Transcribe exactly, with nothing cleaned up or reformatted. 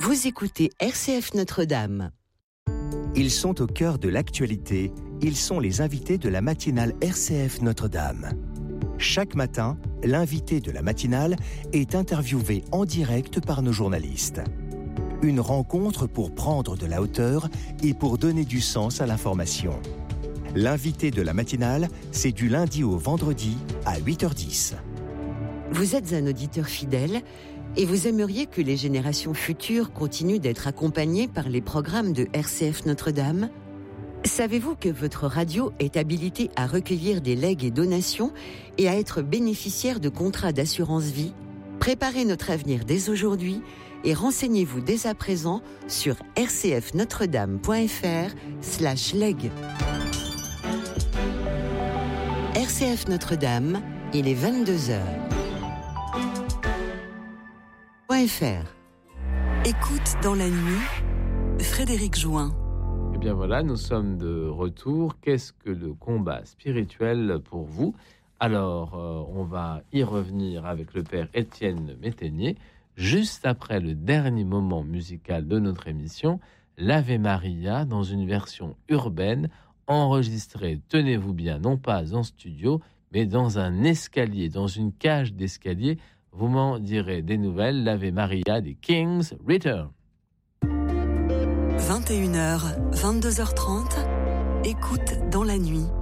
Vous écoutez R C F Notre-Dame. Ils sont au cœur de l'actualité. Ils sont les invités de la matinale R C F Notre-Dame. Chaque matin, l'invité de la matinale est interviewé en direct par nos journalistes. Une rencontre pour prendre de la hauteur et pour donner du sens à l'information. L'invité de la matinale, c'est du lundi au vendredi à huit heures dix. Vous êtes un auditeur fidèle et vous aimeriez que les générations futures continuent d'être accompagnées par les programmes de R C F Notre-Dame ? Savez-vous que votre radio est habilitée à recueillir des legs et donations et à être bénéficiaire de contrats d'assurance vie ? Préparez notre avenir dès aujourd'hui et renseignez-vous dès à présent sur rcfnotredame.fr slash leg. R C F Notre-Dame, il est vingt-deux heures. .fr. Écoute dans la nuit, Frédéric Join. Eh bien voilà, nous sommes de retour. Qu'est-ce que le combat spirituel pour vous ? Alors, euh, on va y revenir avec le père Étienne Métainier, juste après le dernier moment musical de notre émission, l'Ave Maria dans une version urbaine, enregistrée, tenez-vous bien, non pas en studio, mais dans un escalier, dans une cage d'escalier. Vous m'en direz des nouvelles, l'Ave Maria des King's Return. vingt et une heures, vingt-deux heures trente, écoute dans la nuit.